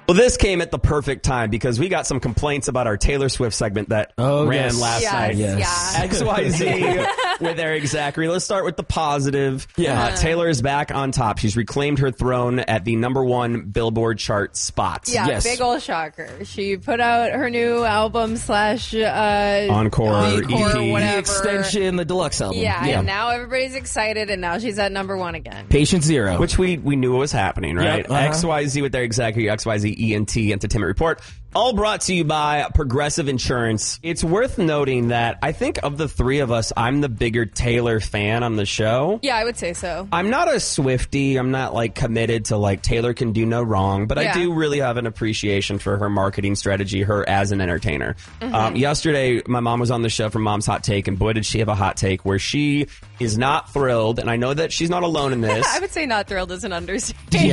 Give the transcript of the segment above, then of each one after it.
Well, this came at the perfect time because we got some complaints about our Taylor Swift segment that ran last night. Yes. XYZ with Eric Zachary. Let's start with the positive. Taylor is back on top. She's reclaimed her throne at the #1 Billboard chart spot. Yeah, big ol' shocker. She put out her new album / Encore EP. whatever. The extension, the deluxe album. Yeah, and now everybody's excited, and now she's at #1 again. Patient Zero. Which we knew was happening, right? Yep, XYZ with Eric Zachary, XYZ ENT Entertainment Report. All brought to you by Progressive Insurance. It's worth noting that I think of the three of us, I'm the bigger Taylor fan on the show. Yeah, I would say so. I'm not a Swiftie. I'm not like committed to like Taylor can do no wrong, but I do really have an appreciation for her marketing strategy, her as an entertainer. Yesterday, my mom was on the show for Mom's Hot Take, and boy, did she have a hot take where she is not thrilled, and I know that she's not alone in this. I would say not thrilled is an understatement.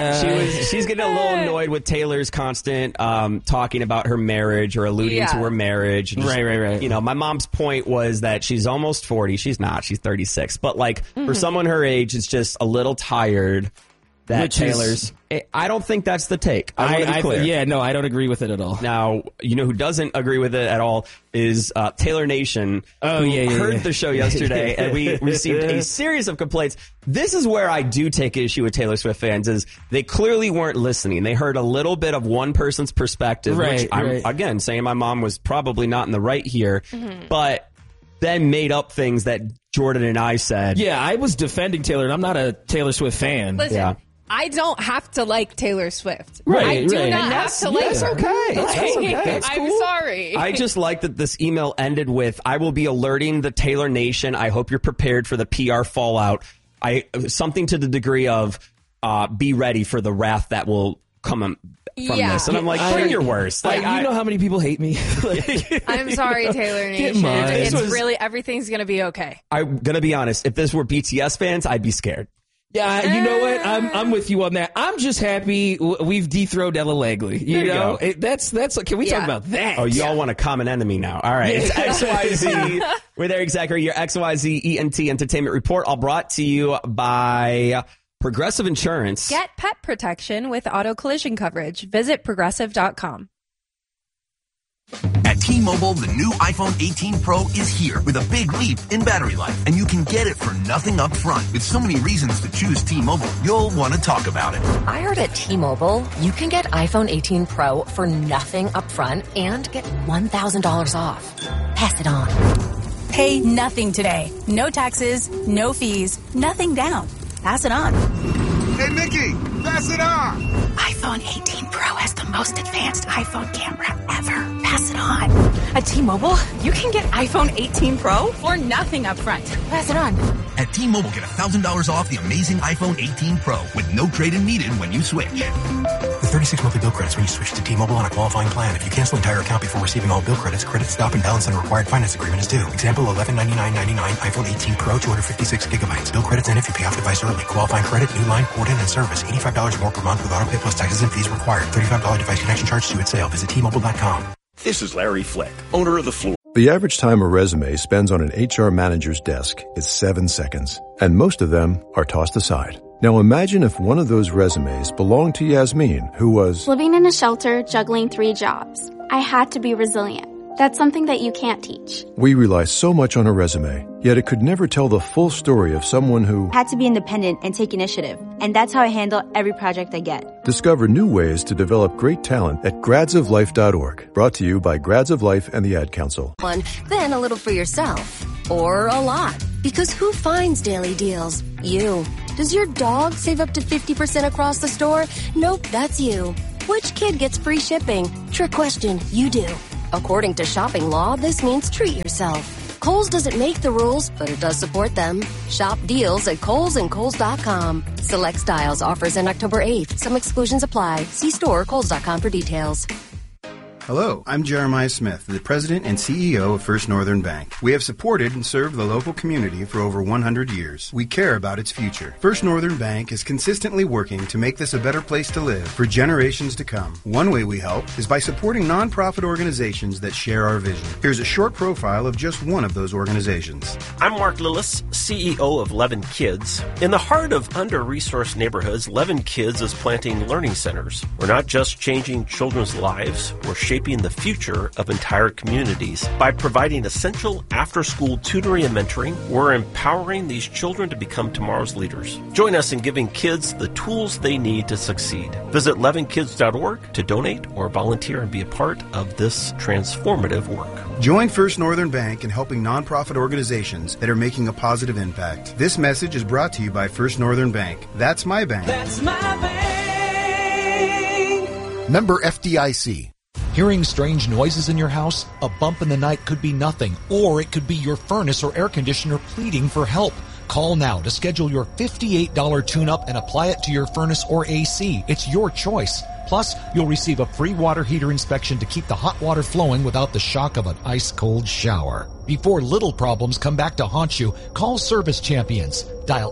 She's getting a little annoyed with Taylor's constant talking about her marriage or alluding to her marriage. And just, right. You know, my mom's point was that she's almost 40. She's not. She's 36. But like for someone her age, it's just a little tired that Taylor's. I don't think that's the take. I want to be clear. I don't agree with it at all. Now, you know who doesn't agree with it at all is Taylor Nation, who heard the show yesterday, and we received a series of complaints. This is where I do take issue with Taylor Swift fans, is they clearly weren't listening. They heard a little bit of one person's perspective, which I'm, again, saying my mom was probably not in the right here, but then made up things that Jordan and I said. Yeah, I was defending Taylor, and I'm not a Taylor Swift fan. Listen, I don't have to like Taylor Swift. Right, I do right. not have to like her. That's okay. That's okay. That's cool. I'm sorry. I just like that this email ended with, I will be alerting the Taylor Nation. I hope you're prepared for the PR fallout. Something to the degree of be ready for the wrath that will come from this. And I'm like, bring your worst. Like, you know how many people hate me? I'm sorry, Taylor Nation. It's really, everything's going to be okay. I'm going to be honest. If this were BTS fans, I'd be scared. Yeah, you know what? I'm with you on that. I'm just happy we've dethroned Ella Langley. You know, that's. Can we talk about that? Oh, you all want a common enemy now. All right, it's XYZ with Eric Zachary, your XYZ ENT Entertainment Report, all brought to you by Progressive Insurance. Get pet protection with auto collision coverage. Visit progressive.com. At T-Mobile, the new iPhone 18 Pro is here with a big leap in battery life, and you can get it for nothing up front. With so many reasons to choose T-Mobile, you'll want to talk about it. I heard at T-Mobile, you can get iPhone 18 Pro for nothing up front and get $1,000 off. Pass it on. Pay nothing today. No taxes, no fees, nothing down. Pass it on. Hey, Mickey, pass it on. iPhone 18 Pro has the most advanced iPhone camera ever. Pass it on. At T-Mobile, you can get iPhone 18 Pro for nothing up front. Pass it on. At T-Mobile, get $1,000 off the amazing iPhone 18 Pro with no trade-in needed when you switch. With 36 monthly bill credits when you switch to T-Mobile on a qualifying plan. If you cancel an entire account before receiving all bill credits, credit stop and balance on a required finance agreement is due. Example, $1199.99 iPhone 18 Pro, 256 gigabytes. Bill credits in if you pay off device early. Qualifying credit, new line, port in, and service. $85 more per month with auto pay plus taxes and fees required. $35 device connection charge due at sale. Visit T-Mobile.com. This is Larry Flick, owner of The Floor. The average time a resume spends on an HR manager's desk is 7 seconds, and most of them are tossed aside. Now imagine if one of those resumes belonged to Yasmin, who was living in a shelter, juggling 3 jobs. I had to be resilient. That's something that you can't teach. We rely so much on a resume, yet it could never tell the full story of someone who had to be independent and take initiative. And that's how I handle every project I get. Discover new ways to develop great talent at gradsoflife.org. Brought to you by Grads of Life and the Ad Council. Then a little for yourself. Or a lot. Because who finds daily deals? You. Does your dog save up to 50% across the store? Nope, that's you. Which kid gets free shipping? Trick question, you do. According to shopping law, this means treat yourself. Kohl's doesn't make the rules, but it does support them. Shop deals at Kohl's and Kohl's.com. Select styles offers in October 8th. Some exclusions apply. See store or Kohl's.com for details. Hello, I'm Jeremiah Smith, the President and CEO of First Northern Bank. We have supported and served the local community for over 100 years. We care about its future. First Northern Bank is consistently working to make this a better place to live for generations to come. One way we help is by supporting nonprofit organizations that share our vision. Here's a short profile of just one of those organizations. I'm Mark Lillis, CEO of Levin Kids. In the heart of under-resourced neighborhoods, Levin Kids is planting learning centers. We're not just changing children's lives, we're shaping the future of entire communities. By providing essential after-school tutoring and mentoring, we're empowering these children to become tomorrow's leaders. Join us in giving kids the tools they need to succeed. Visit levinkids.org to donate or volunteer and be a part of this transformative work. Join First Northern Bank in helping nonprofit organizations that are making a positive impact. This message is brought to you by First Northern Bank. That's my bank. That's my bank. Member FDIC. Hearing strange noises in your house? A bump in the night could be nothing, or it could be your furnace or air conditioner pleading for help. Call now to schedule your $58 tune-up and apply it to your furnace or AC. It's your choice. Plus, you'll receive a free water heater inspection to keep the hot water flowing without the shock of an ice-cold shower. Before little problems come back to haunt you, call Service Champions. Dial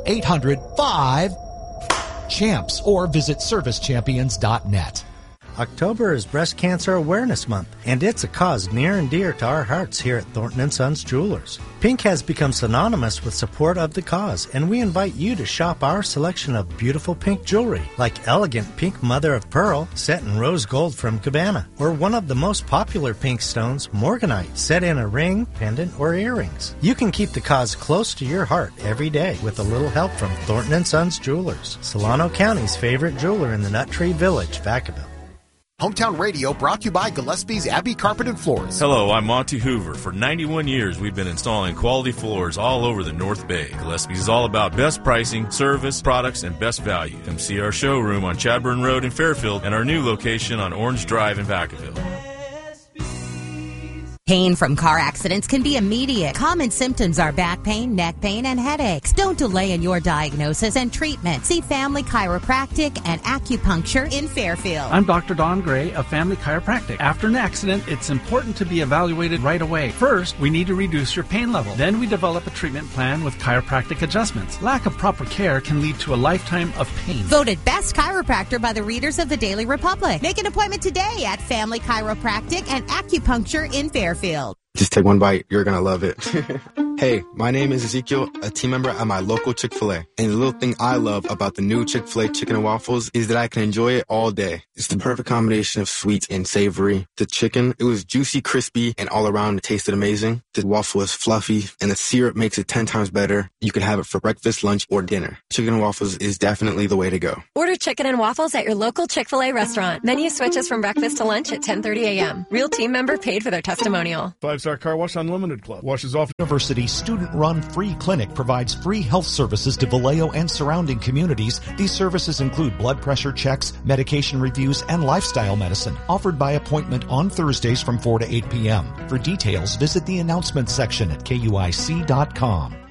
800-5-CHAMPS or visit servicechampions.net. October is Breast Cancer Awareness Month, and it's a cause near and dear to our hearts here at Thornton & Sons Jewelers. Pink has become synonymous with support of the cause, and we invite you to shop our selection of beautiful pink jewelry, like elegant pink mother of pearl set in rose gold from Cabana, or one of the most popular pink stones, morganite, set in a ring, pendant, or earrings. You can keep the cause close to your heart every day with a little help from Thornton & Sons Jewelers, Solano County's favorite jeweler in the Nut Tree Village, Vacaville. Hometown Radio brought to you by Gillespie's Abbey Carpet and Floors. Hello, I'm Monty Hoover. For 91 years, we've been installing quality floors all over the North Bay. Gillespie's is all about best pricing, service, products, and best value. Come see our showroom on Chadburn Road in Fairfield and our new location on Orange Drive in Vacaville. Pain from car accidents can be immediate. Common symptoms are back pain, neck pain, and headaches. Don't delay in your diagnosis and treatment. See Family Chiropractic and Acupuncture in Fairfield. I'm Dr. Don Gray of Family Chiropractic. After an accident, it's important to be evaluated right away. First, we need to reduce your pain level. Then we develop a treatment plan with chiropractic adjustments. Lack of proper care can lead to a lifetime of pain. Voted Best Chiropractor by the readers of the Daily Republic. Make an appointment today at Family Chiropractic and Acupuncture in Fairfield. Just take one bite. You're going to love it. Hey, my name is Ezekiel, a team member at my local Chick-fil-A. And the little thing I love about the new Chick-fil-A chicken and waffles is that I can enjoy it all day. It's the perfect combination of sweet and savory. The chicken, it was juicy, crispy, and all around it tasted amazing. The waffle is fluffy, and the syrup makes it 10 times better. You can have it for breakfast, lunch, or dinner. Chicken and waffles is definitely the way to go. Order chicken and waffles at your local Chick-fil-A restaurant. Menu switches from breakfast to lunch at 10:30 a.m. Real team member paid for their testimonial. 5-Star Car Wash Unlimited Club. Washes off. University student-run free clinic provides free health services to Vallejo and surrounding communities. These services include blood pressure checks, medication reviews, and lifestyle medicine, offered by appointment on Thursdays from 4 to 8 p.m. For details, visit the announcements section at KUIC.com.